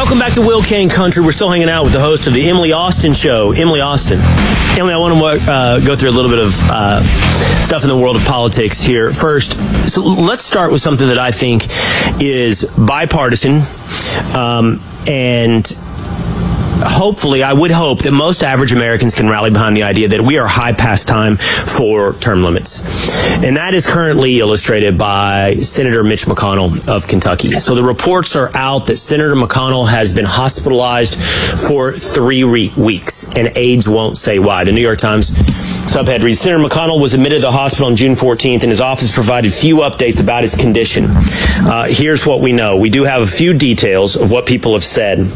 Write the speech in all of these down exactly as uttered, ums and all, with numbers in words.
Welcome back to Will Kane Country. We're still hanging out with the host of the Emily Austin Show, Emily Austin. Emily, I want to uh, go through a little bit of uh, stuff in the world of politics here. First, so let's start with something that I think is bipartisan, um, and hopefully, I would hope that most average Americans can rally behind the idea that we are high past time for term limits. And that is currently illustrated by Senator Mitch McConnell of Kentucky. So the reports are out that Senator McConnell has been hospitalized for three re- weeks, and aides won't say why. The New York Times subhead reads, Senator McConnell was admitted to the hospital on June fourteenth, and his office provided few updates about his condition. Uh, here's what we know. We do have a few details of what people have said.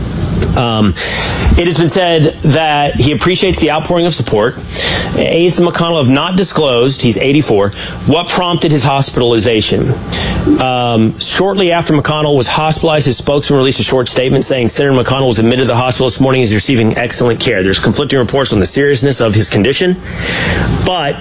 Um, it has been said that he appreciates the outpouring of support. Aides to McConnell have not disclosed, he's eighty-four, what prompted his hospitalization. Um, shortly after McConnell was hospitalized, his spokesman released a short statement saying Senator McConnell was admitted to the hospital this morning. He's receiving excellent care. There's conflicting reports on the seriousness of his condition, but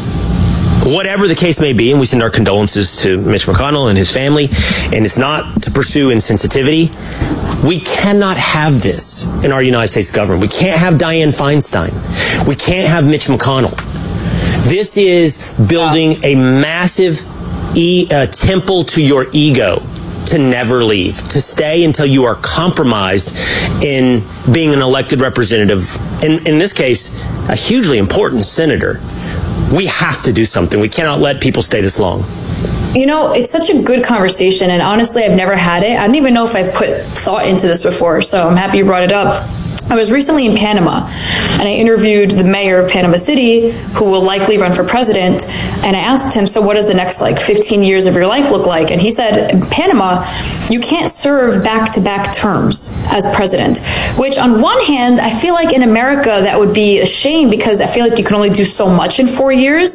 whatever the case may be, and we send our condolences to Mitch McConnell and his family, and it's not to pursue insensitivity, we cannot have this in our United States government. We can't have Dianne Feinstein. We can't have Mitch McConnell. This is building a massive e- uh, temple to your ego to never leave, to stay until you are compromised in being an elected representative, in, in this case, a hugely important senator. We have to do something. We cannot let people stay this long. You know, it's such a good conversation, and honestly, I've never had it. I don't even know if I've put thought into this before, so I'm happy you brought it up. I was recently in Panama, and I interviewed the mayor of Panama City, who will likely run for president, and I asked him, so what does the next, like, fifteen years of your life look like? And he said, in Panama, you can't serve back-to-back terms as president, which on one hand, I feel like in America that would be a shame because I feel like you can only do so much in four years,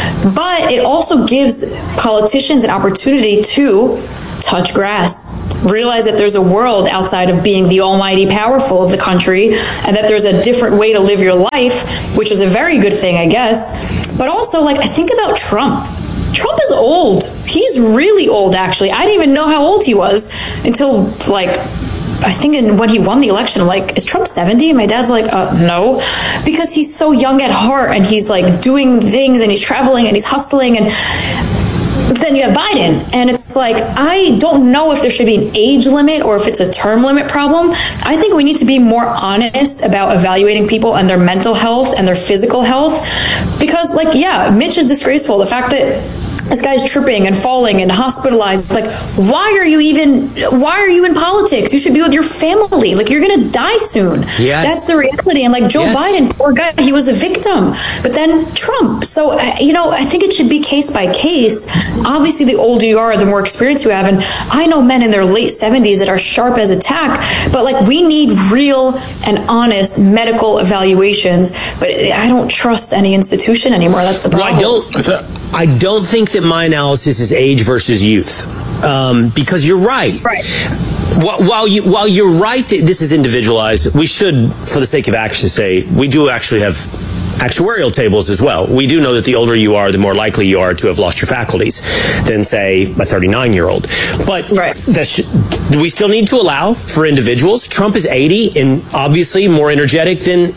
but it also gives politicians an opportunity to touch grass, realize that there's a world outside of being the almighty powerful of the country, and that there's a different way to live your life, which is a very good thing, I guess. But also, like, I think about Trump. Trump is old. He's really old, actually. I didn't even know how old he was until, like, I think in, when he won the election, I'm like, is Trump seventy? And my dad's like, uh, no, because he's so young at heart, and he's like doing things, and he's traveling, and he's hustling, and then you have Biden, and it's like, I don't know if there should be an age limit or if it's a term limit problem. I think we need to be more honest about evaluating people and their mental health and their physical health, because, like, yeah, Mitch is disgraceful. The fact that this guy's tripping and falling and hospitalized. It's like, why are you even, why are you in politics? You should be with your family. Like, you're going to die soon. Yes. That's the reality. And like Joe yes. Biden, poor guy, he was a victim. But then Trump. So, uh, you know, I think it should be case by case. Obviously, the older you are, the more experience you have. And I know men in their late seventies that are sharp as a tack. But like, we need real and honest medical evaluations. But I don't trust any institution anymore. That's the problem. Well, I don't, I don't think that my analysis is age versus youth, um, because you're right. Right. While, while you while you're right that this is individualized, we should, for the sake of action, say we do actually have actuarial tables as well. We do know that the older you are, the more likely you are to have lost your faculties than, say, a thirty-nine-year-old. But right. that's, we still need to allow for individuals. Trump is eighty and obviously more energetic than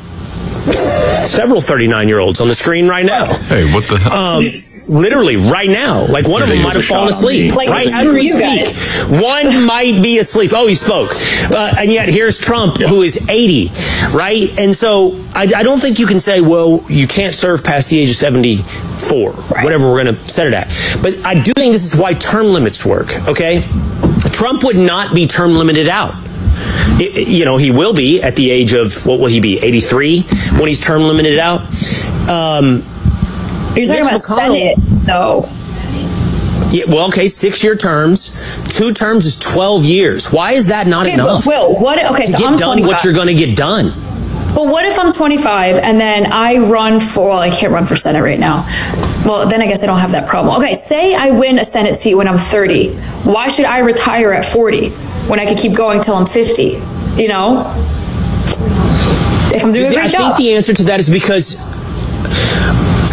several thirty-nine-year-olds on the screen right now. Hey, what the hell? Um, literally, right now. Like, one of them might have fallen asleep. Like, right as we speak. One might be asleep. Oh, he spoke. Uh, and yet, here's Trump, who is eighty, right? And so, I, I don't think you can say, well, you can't serve past the age of seventy-four, right. Whatever we're going to set it at. But I do think this is why term limits work, okay? Trump would not be term limited out. It, you know, he will be at the age of, what will he be, eighty-three, when he's term limited out. Um, You're talking about Senate, though. Yeah, well, okay, six-year terms. Two terms is twelve years. Why is that not okay, enough? Will, what? Okay, to so get I'm done twenty-five. What you're going to get done. Well, what if I'm twenty-five and then I run for, well, I can't run for Senate right now. Well, then I guess I don't have that problem. Okay, say I win a Senate seat when I'm thirty. Why should I retire at forty when I could keep going till I'm fifty? You know? If I'm doing a great I job. think the answer to that is because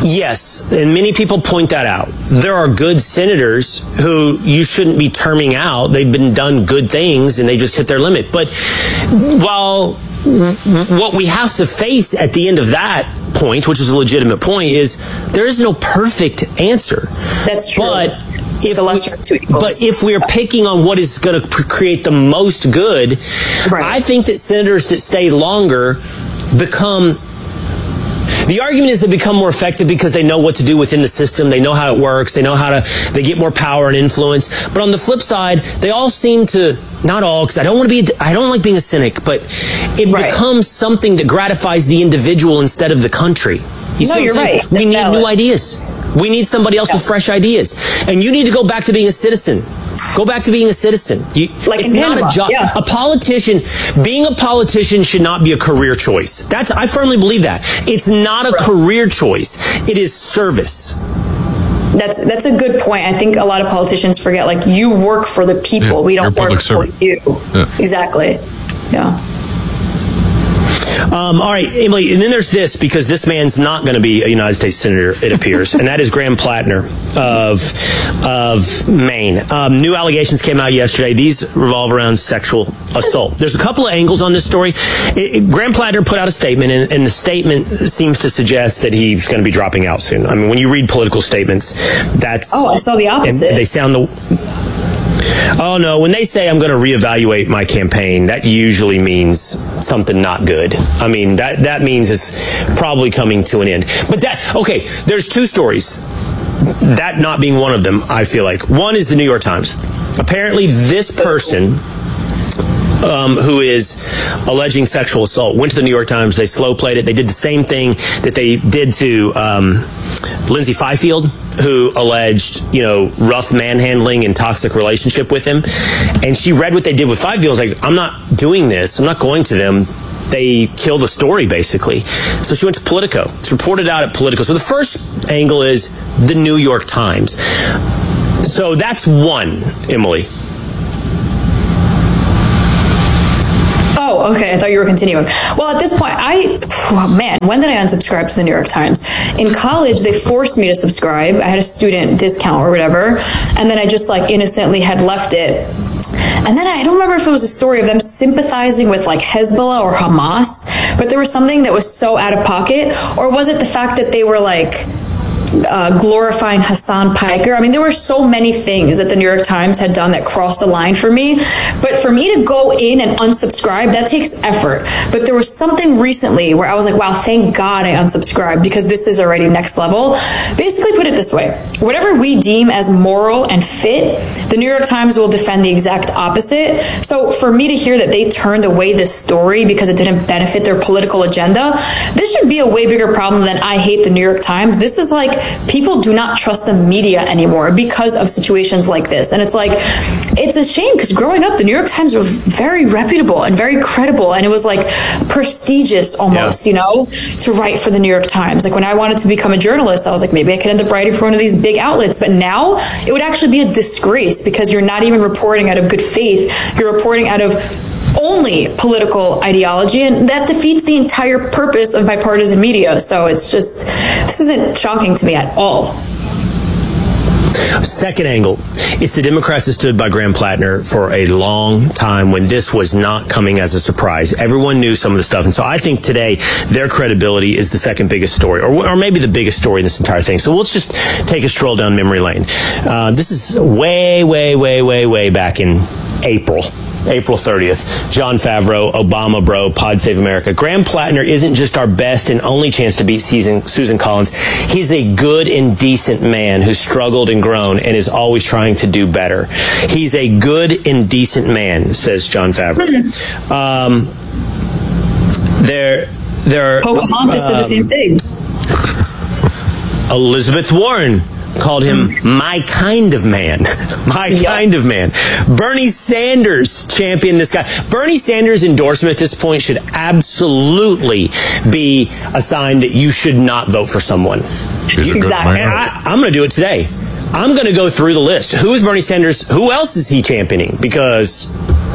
Yes, and many people point that out. There are good senators who you shouldn't be terming out. They've been done good things and they just hit their limit. But while what we have to face at the end of that point, which is a legitimate point, is there is no perfect answer. That's true. But if, the lesser of two evils. But if we're picking on what is going to create the most good, right. I think that senators that stay longer become... The argument is they become more effective because they know what to do within the system. They know how it works. They know how to, they get more power and influence. But on the flip side, they all seem to, not all, because I don't want to be, I don't like being a cynic, but it right. becomes something that gratifies the individual instead of the country. You no, you're right. We That's need valid. new ideas. We need somebody else yeah. with fresh ideas. And you need to go back to being a citizen. Go back to being a citizen. You, like it's in not Panama. a job. Yeah. A politician, being a politician should not be a career choice. That's, I firmly believe that. It's not a right. career choice. It is service. That's that's a good point. I think a lot of politicians forget, like, you work for the people. Yeah, we don't work for you. Yeah. Exactly. Yeah. Um, all right, Emily, and then there's this, because this man's not going to be a United States Senator, it appears, and that is Graham Plattner of of Maine. Um, new allegations came out yesterday. These revolve around sexual assault. There's a couple of angles on this story. It, it, Graham Plattner put out a statement, and, and the statement seems to suggest that he's going to be dropping out soon. I mean, when you read political statements, that's... Oh, I saw the opposite. They sound the... Oh, no, when they say I'm going to reevaluate my campaign, that usually means something not good. I mean, that, that means it's probably coming to an end. But that, okay, there's two stories. That not being one of them, I feel like. One is the New York Times. Apparently, this person... Um, who is alleging sexual assault, went to the New York Times. They slow played it. They did the same thing that they did to um, Lindsay Fifield, who alleged, you know, rough manhandling and toxic relationship with him. And she read what they did with Fifield. Was like, I'm not doing this. I'm not going to them. They killed the story, basically. So she went to Politico. It's reported out at Politico. So the first angle is the New York Times. So that's one, Emily. Oh, okay. I thought you were continuing. Well, at this point, I, oh man, when did I unsubscribe to the New York Times? In college, they forced me to subscribe. I had a student discount or whatever. And then I just like innocently had left it. And then I don't remember if it was a story of them sympathizing with like Hezbollah or Hamas, but there was something that was so out of pocket. Or was it the fact that they were like, Uh, glorifying Hassan Piker? I mean, there were so many things that the New York Times had done that crossed the line for me. But for me to go in and unsubscribe, that takes effort. But there was something recently where I was like, wow, thank God I unsubscribed, because this is already next level. Basically, put it this way. Whatever we deem as moral and fit, the New York Times will defend the exact opposite. So for me to hear that they turned away this story because it didn't benefit their political agenda, this should be a way bigger problem than I hate the New York Times. This is like, people do not trust the media anymore because of situations like this. And it's like, it's a shame, because growing up, the New York Times was very reputable and very credible. And it was like prestigious almost, yeah. you know, to write for the New York Times. Like when I wanted to become a journalist, I was like, maybe I could end up writing for one of these big outlets. But now it would actually be a disgrace, because you're not even reporting out of good faith. You're reporting out of only political ideology, and that defeats the entire purpose of bipartisan media. So it's just, this isn't shocking to me at all. Second angle, it's the Democrats that stood by Graham Plattner for a long time when this was not coming as a surprise. Everyone knew some of the stuff. And so I think today their credibility is the second biggest story, or, or maybe the biggest story in this entire thing. So let's just take a stroll down memory lane. Uh, this is way, way, way, way, way back in April. April thirtieth, Jon Favreau, Obama bro, Pod Save America. Graham Plattner isn't just our best and only chance to beat Susan, Susan Collins. He's a good and decent man who's struggled and grown and is always trying to do better. He's a good and decent man, says Jon Favreau. Mm. Um, there, there. Pocahontas um, said the same thing. Elizabeth Warren called him my kind of man. My yeah. kind of man. Bernie Sanders championed this guy. Bernie Sanders' endorsement at this point should absolutely be a sign that you should not vote for someone. Exactly. And I, I'm going to do it today. I'm going to go through the list. Who is Bernie Sanders? Who else is he championing? Because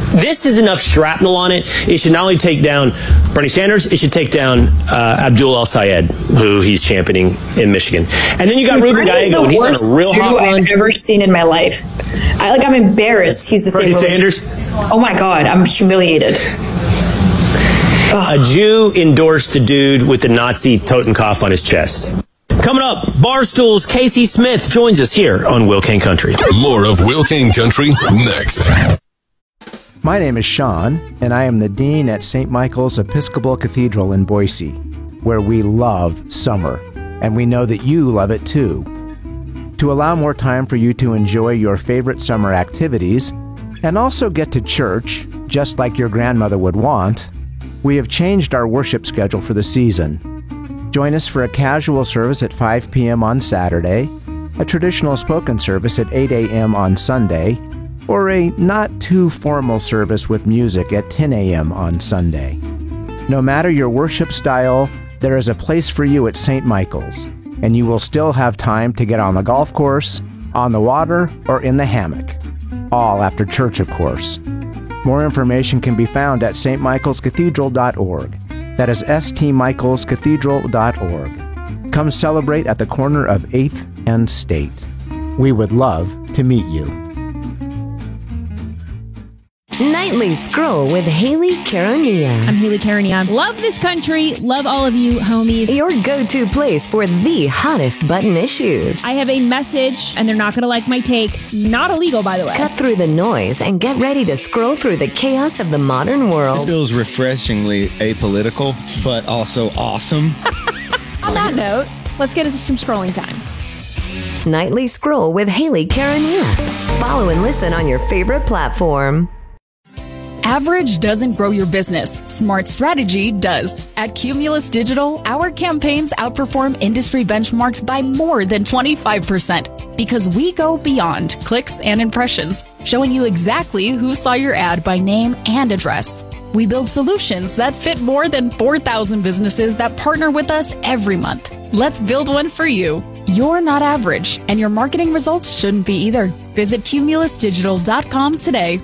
This is enough shrapnel on it. It should not only take down Bernie Sanders, it should take down uh, Abdul El-Sayed, who he's championing in Michigan. And then you got Dude, Ruben Gallego, and he's on a real Jew hot run. I've ever seen in my life. I like. I'm embarrassed. He's the Bernie same. Sanders. Oh my God, I'm humiliated. Ugh. A Jew endorsed the dude with the Nazi Totenkopf on his chest. Coming up, Barstool's Casey Smith joins us here on Will King Country. More of Will King Country next. My name is Sean, and I am the Dean at Saint Michael's Episcopal Cathedral in Boise, where we love summer, and we know that you love it too. To allow more time for you to enjoy your favorite summer activities, and also get to church, just like your grandmother would want, we have changed our worship schedule for the season. Join us for a casual service at five p.m. on Saturday, a traditional spoken service at eight a.m. on Sunday, or a not-too-formal service with music at ten a.m. on Sunday. No matter your worship style, there is a place for you at Saint Michael's, and you will still have time to get on the golf course, on the water, or in the hammock. All after church, of course. More information can be found at s t michaels cathedral dot org. That is s t michaels cathedral dot org. Come celebrate at the corner of eighth and State. We would love to meet you. Nightly Scroll with Haley Caronia. I'm Haley Caronia. Love this country. Love all of you, homies. Your go-to place for the hottest button issues. I have a message, and they're not going to like my take. Not illegal, by the way. Cut through the noise and get ready to scroll through the chaos of the modern world. This feels refreshingly apolitical, but also awesome. On that note, let's get into some scrolling time. Nightly Scroll with Haley Caronia. Follow and listen on your favorite platform. Average doesn't grow your business. Smart strategy does. At Cumulus Digital, our campaigns outperform industry benchmarks by more than twenty-five percent because we go beyond clicks and impressions, showing you exactly who saw your ad by name and address. We build solutions that fit more than four thousand businesses that partner with us every month. Let's build one for you. You're not average, and your marketing results shouldn't be either. Visit cumulus digital dot com today.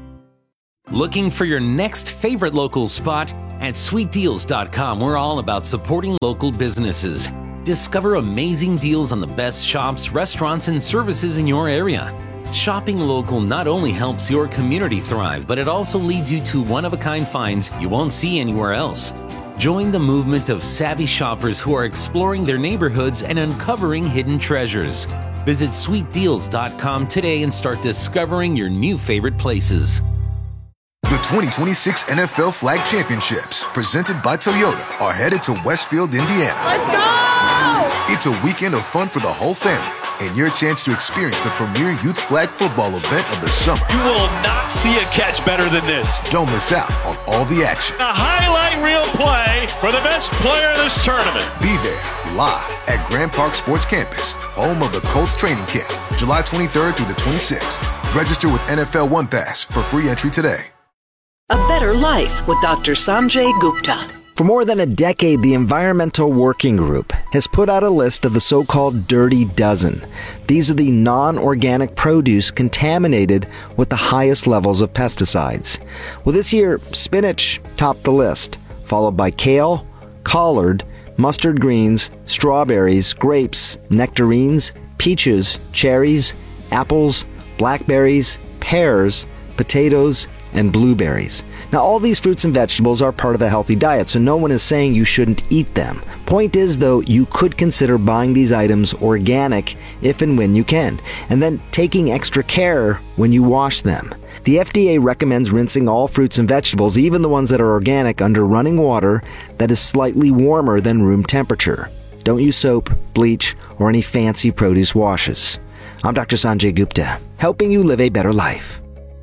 Looking for your next favorite local spot? At sweet deals dot com, we're all about supporting local businesses. Discover amazing deals on the best shops, restaurants, and services in your area. Shopping local not only helps your community thrive, but it also leads you to one-of-a-kind finds you won't see anywhere else. Join the movement of savvy shoppers who are exploring their neighborhoods and uncovering hidden treasures. Visit sweet deals dot com today and start discovering your new favorite places. The twenty twenty-six N F L Flag Championships, presented by Toyota, are headed to Westfield, Indiana. Let's go! It's a weekend of fun for the whole family, and your chance to experience the premier youth flag football event of the summer. You will not see a catch better than this. Don't miss out on all the action. A highlight reel play for the best player in this tournament. Be there, live at Grand Park Sports Campus, home of the Colts training camp, July twenty-third through the twenty-sixth. Register with N F L One Pass for free entry today. A Better Life with Doctor Sanjay Gupta. For more than a decade, the Environmental Working Group has put out a list of the so-called Dirty Dozen. These are the non-organic produce contaminated with the highest levels of pesticides. Well, this year, spinach topped the list, followed by kale, collard, mustard greens, strawberries, grapes, nectarines, peaches, cherries, apples, blackberries, pears, potatoes, and blueberries. Now, all these fruits and vegetables are part of a healthy diet, so no one is saying you shouldn't eat them. Point is, though, you could consider buying these items organic if and when you can, and then taking extra care when you wash them. The F D A recommends rinsing all fruits and vegetables, even the ones that are organic, under running water that is slightly warmer than room temperature. Don't use soap, bleach, or any fancy produce washes. I'm Doctor Sanjay Gupta, helping you live a better life.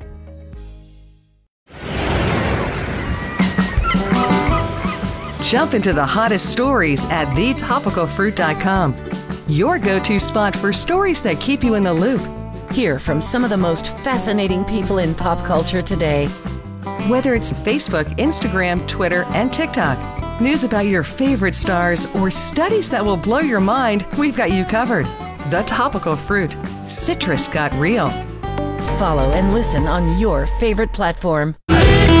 Jump into the hottest stories at the topical fruit dot com. Your go-to spot for stories that keep you in the loop. Hear from some of the most fascinating people in pop culture today. Whether it's Facebook, Instagram, Twitter, and TikTok, news about your favorite stars, or studies that will blow your mind, we've got you covered. The Topical Fruit. Citrus got real. Follow and listen on your favorite platform.